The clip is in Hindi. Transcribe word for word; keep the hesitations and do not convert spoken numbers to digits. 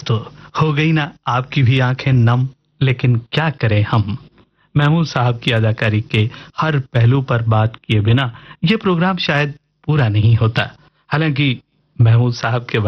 दोस्तों, हो गई ना आपकी भी आंखें नम, लेकिन क्या करें हम। महमूद साहब की अदाकारी के हर पहलू पर बात किए बिना ये प्रोग्राम शायद पूरा नहीं होता। हालांकि महमूद साहब के